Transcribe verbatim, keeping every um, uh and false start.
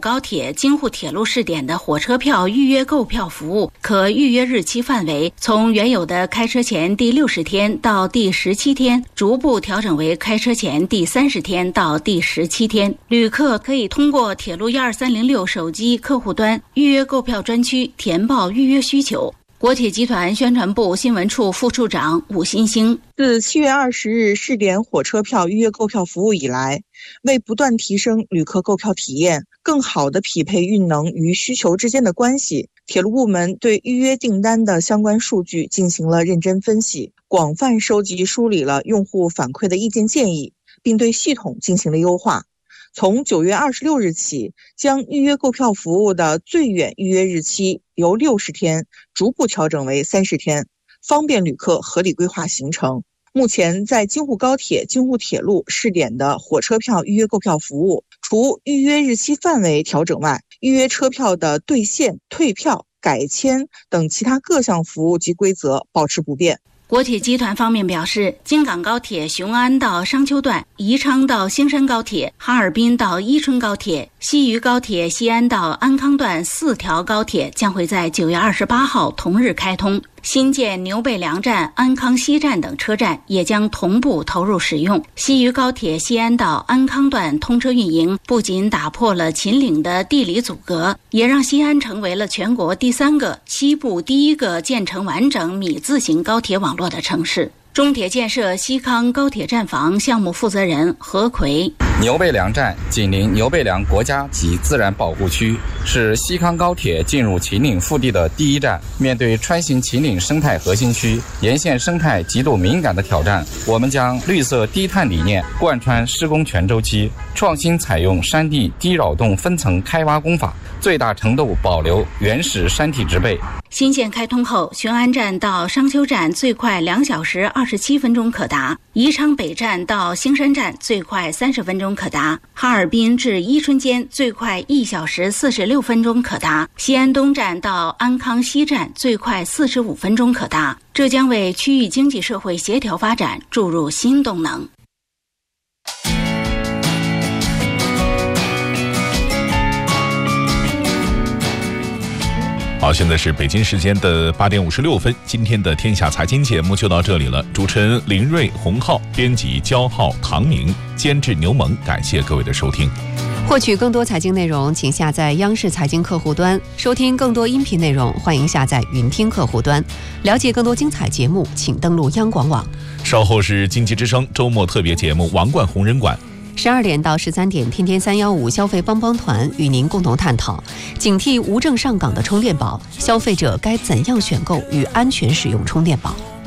高铁、京沪铁路试点的火车票预约购票服务，可预约日期范围从原有的开车前第六十天到第十七天，逐步调整为开车前第三十天到第十七天。旅客可以通过铁路一二三零六手机客户端预约购票专区填报预约需求。国铁集团宣传部新闻处副处长武新兴， 自七月二十日试点火车票预约购票服务以来，为不断提升旅客购票体验，更好地匹配运能与需求之间的关系，铁路部门对预约订单的相关数据进行了认真分析，广泛收集梳理了用户反馈的意见建议，并对系统进行了优化。从九月二十六日起，将预约购票服务的最远预约日期由六十天逐步调整为三十天，方便旅客合理规划行程。目前在京沪高铁、京沪铁路试点的火车票预约购票服务，除预约日期范围调整外，预约车票的兑现、退票、改签等其他各项服务及规则保持不变。 国铁集团方面表示，京港高铁雄安到商丘段、宜昌到兴山高铁、哈尔滨到伊春高铁、西渝高铁西安到安康段四条高铁将会在九月二十八号同日开通。新建牛背梁站、安康西站等车站也将同步投入使用。西渝高铁西安到安康段通车运营，不仅打破了秦岭的地理阻隔，也让西安成为了全国第三个、西部第一个建成完整米字形高铁网络的城市。中铁建设西康高铁站房项目负责人何奎， 牛背梁站紧邻牛背梁国家级自然保护区，是西康高铁进入秦岭腹地的第一站。面对穿行秦岭生态核心区沿线生态极度敏感的挑战，我们将绿色低碳理念贯穿施工全周期，创新采用山地低扰动分层开挖工法，最大程度保留原始山体植被。 新线开通后，雄安站到商丘站最快两小时二十七分钟可达，宜昌北站到兴山站最快三十分钟可达，哈尔滨至伊春间最快一小时四十六分钟可达，西安东站到安康西站最快四十五分钟可达。这将为区域经济社会协调发展注入新动能。 好，现在是北京时间的八点五十六分，今天的天下财经节目就到这里了。主持人林瑞、洪浩，编辑焦浩、唐明，监制牛萌，感谢各位的收听。 获取更多财经内容，请下载央视财经客户端，收听更多音频内容，欢迎下载云听客户端。了解更多精彩节目，请登录央广网。 稍后是经济之声周末特别节目《王冠红人馆》。 十二点到十三点，天天三幺五消费帮帮团与您共同探讨警惕无证上岗的充电宝，消费者该怎样选购与安全使用充电宝。